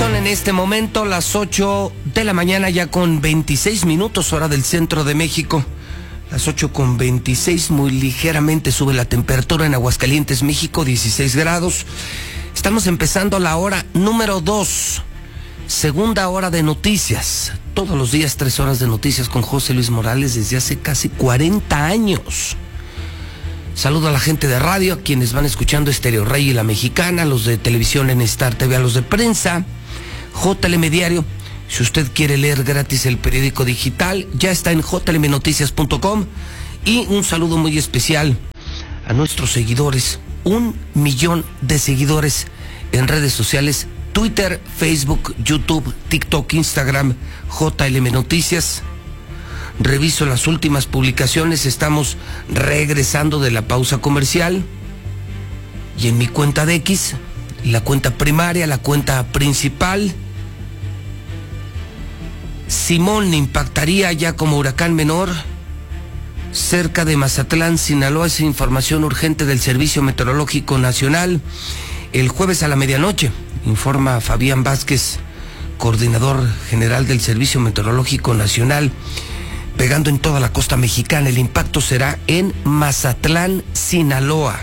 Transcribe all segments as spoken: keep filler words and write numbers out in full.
Son en este momento las ocho de la mañana, ya con veintiséis minutos, hora del centro de México. Las ocho con veintiséis, muy ligeramente sube la temperatura en Aguascalientes, México, dieciséis grados. Estamos empezando la hora número dos, segunda hora de noticias. Todos los días tres horas de noticias con José Luis Morales desde hace casi cuarenta años. Saludo a la gente de radio, a quienes van escuchando Estéreo Rey y La Mexicana, a los de televisión en Star T V, a los de prensa, J L M Diario. Si usted quiere leer gratis el periódico digital, ya está en j l m noticias punto com. Y un saludo muy especial a nuestros seguidores, un millón de seguidores en redes sociales, Twitter, Facebook, YouTube, TikTok, Instagram, J L M Noticias. Reviso las últimas publicaciones, estamos regresando de la pausa comercial. Y en mi cuenta de X, la cuenta primaria, la cuenta principal, Simón impactaría ya como huracán menor cerca de Mazatlán, Sinaloa. Es información urgente del Servicio Meteorológico Nacional. El jueves a la medianoche, informa Fabián Vázquez, coordinador general del Servicio Meteorológico Nacional, pegando en toda la costa mexicana. El impacto será en Mazatlán, Sinaloa.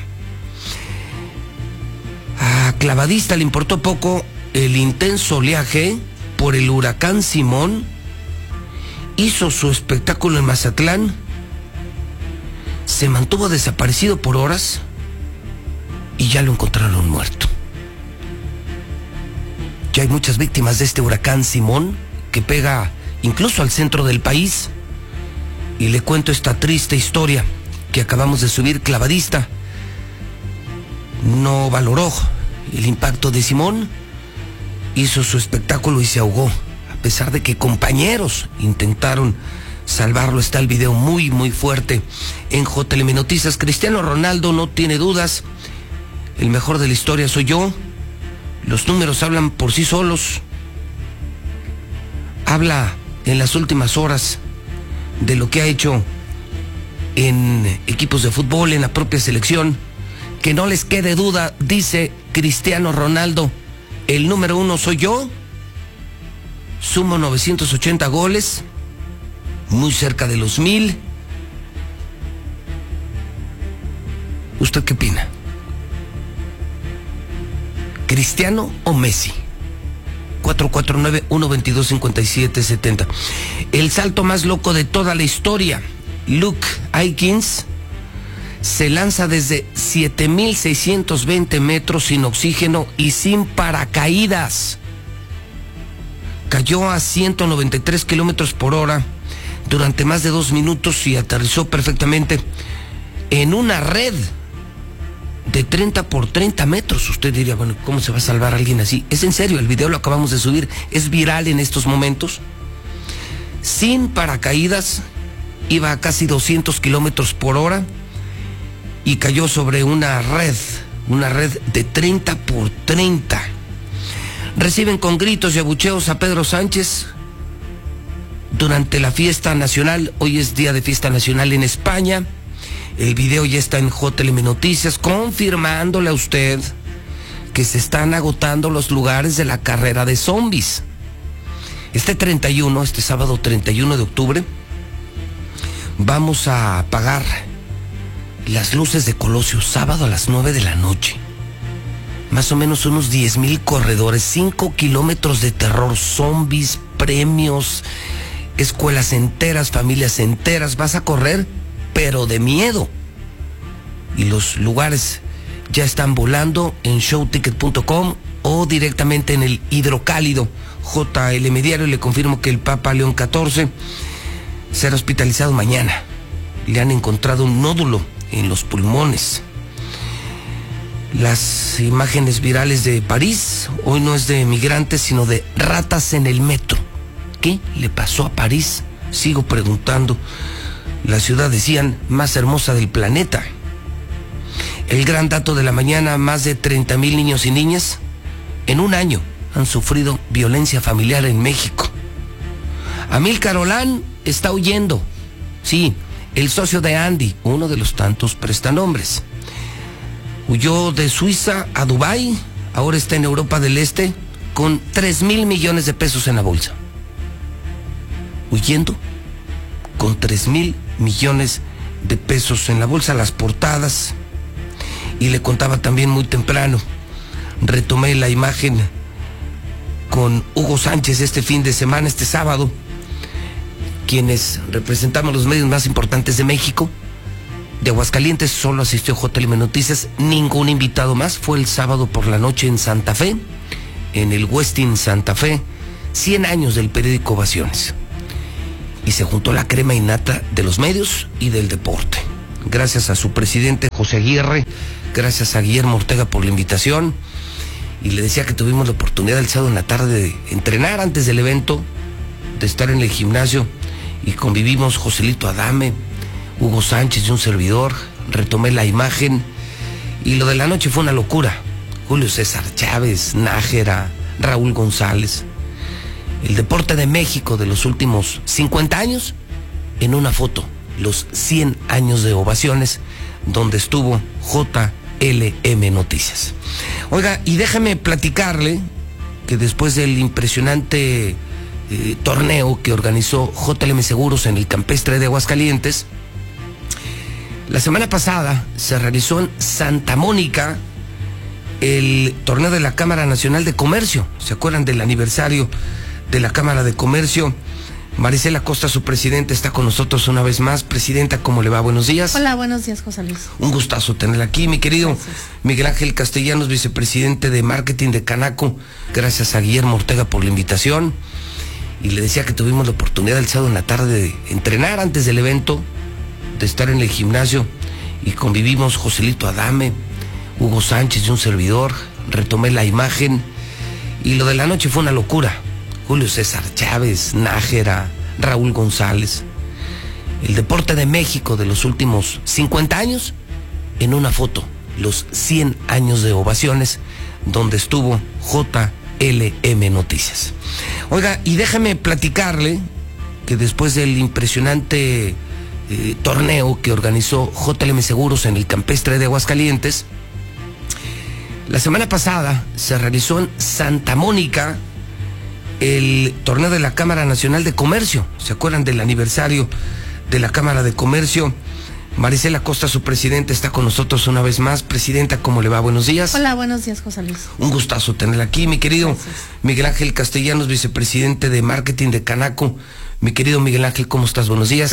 A Clavadista le importó poco el intenso oleaje por el huracán Simón. Hizo su espectáculo en Mazatlán, se mantuvo desaparecido por horas y ya lo encontraron muerto. Ya hay muchas víctimas de este huracán Simón, que pega incluso al centro del país. Y le cuento esta triste historia que acabamos de subir. Clavadista no valoró el impacto de Simón, hizo su espectáculo y se ahogó, a pesar de que compañeros intentaron salvarlo. Está el video muy muy fuerte en J L M Noticias. Cristiano Ronaldo no tiene dudas, el mejor de la historia soy yo. Los números hablan por sí solos. Habla en las últimas horas de lo que ha hecho en equipos de fútbol, en la propia selección. Que no les quede duda, dice Cristiano Ronaldo, el número uno soy yo. Sumo novecientos ochenta goles, muy cerca de los mil. ¿Usted qué opina? ¿Cristiano o Messi? cuatro cuatro nueve, uno dos dos, cinco siete siete cero. El salto más loco de toda la historia. Luke Aikins se lanza desde siete mil seiscientos veinte metros sin oxígeno y sin paracaídas. Cayó a ciento noventa y tres kilómetros por hora durante más de dos minutos y aterrizó perfectamente en una red de treinta por treinta metros. Usted diría, bueno, ¿cómo se va a salvar a alguien así? Es en serio, el video lo acabamos de subir, es viral en estos momentos. Sin paracaídas, iba a casi doscientos kilómetros por hora y cayó sobre una red, una red de treinta por treinta. Reciben con gritos y abucheos a Pedro Sánchez durante la fiesta nacional. Hoy es día de fiesta nacional en España. El video ya está en J L M Noticias, confirmándole a usted que se están agotando los lugares de la carrera de zombies. Este treinta y uno, este sábado treinta y uno de octubre, vamos a apagar las luces de Colosio, sábado a las nueve de la noche. Más o menos unos diez mil corredores, cinco kilómetros de terror, zombies, premios, escuelas enteras, familias enteras. Vas a correr, pero de miedo. Y los lugares ya están volando en show ticket punto com o directamente en el Hidrocálido. J L M Diario le confirmo que el Papa León catorce será hospitalizado mañana. Le han encontrado un nódulo en los pulmones. Las imágenes virales de París, hoy no es de migrantes, sino de ratas en el metro. ¿Qué le pasó a París? Sigo preguntando. La ciudad, decían, más hermosa del planeta. El gran dato de la mañana, más de treinta mil niños y niñas en un año han sufrido violencia familiar en México. Amílcar Olán está huyendo. Sí, el socio de Andy, uno de los tantos prestanombres. Huyó de Suiza a Dubái, ahora está en Europa del Este con tres mil millones de pesos en la bolsa. Huyendo con tres mil millones de pesos en la bolsa, las portadas. Y le contaba también muy temprano, retomé la imagen con Hugo Sánchez este fin de semana, este sábado, quienes representamos los medios más importantes de México. De Aguascalientes solo asistió J L M Noticias, ningún invitado más. Fue el sábado por la noche en Santa Fe, en el Westin Santa Fe, cien años del periódico Ovaciones. Y se juntó la crema innata de los medios y del deporte. Gracias a su presidente José Aguirre, gracias a Guillermo Ortega por la invitación. Y le decía que tuvimos la oportunidad el sábado en la tarde de entrenar antes del evento, de estar en el gimnasio, y convivimos Joselito Adame, Hugo Sánchez y un servidor. Retomé la imagen y lo de la noche fue una locura. Julio César Chávez, Nájera, Raúl González. El deporte de México de los últimos cincuenta años en una foto. Los cien años de Ovaciones, donde estuvo J L M Noticias. Oiga, y déjame platicarle que después del impresionante eh, torneo que organizó J L M Seguros en el Campestre de Aguascalientes, la semana pasada se realizó en Santa Mónica el torneo de la Cámara Nacional de Comercio. ¿Se acuerdan del aniversario de la Cámara de Comercio? Maricela Costa, su presidenta, está con nosotros una vez más. Presidenta, ¿cómo le va? Buenos días. Hola, buenos días, José Luis. Un gustazo tenerla aquí, mi querido. Gracias. Miguel Ángel Castellanos, vicepresidente de marketing de Canaco. Gracias a Guillermo Ortega por la invitación. Y le decía que tuvimos la oportunidad el sábado en la tarde de entrenar antes del evento, de estar en el gimnasio, y convivimos Joselito Adame, Hugo Sánchez y un servidor. Retomé la imagen y lo de la noche fue una locura. Julio César Chávez, Nájera, Raúl González. El deporte de México de los últimos cincuenta años en una foto. Los cien años de Ovaciones, donde estuvo J L M Noticias. Oiga, y déjame platicarle que después del impresionante eh, torneo que organizó J L M Seguros en el Campestre de Aguascalientes, la semana pasada se realizó en Santa Mónica el torneo de la Cámara Nacional de Comercio. ¿Se acuerdan del aniversario de la Cámara de Comercio? Maricela Costa, su presidenta, está con nosotros una vez más. Presidenta, ¿cómo le va? Buenos días. Hola, buenos días, José Luis. Un gustazo tenerla aquí, mi querido. Gracias. Miguel Ángel Castellanos, vicepresidente de marketing de Canaco. Mi querido Miguel Ángel, ¿cómo estás? Buenos días.